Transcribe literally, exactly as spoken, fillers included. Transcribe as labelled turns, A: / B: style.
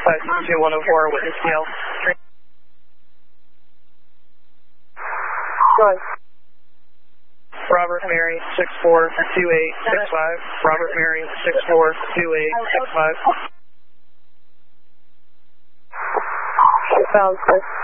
A: five six two one oh four, witness T L.
B: Go ahead.
A: Robert Mary, six four two eight six five. Robert Mary, six four two eight six five.
B: Sounds good.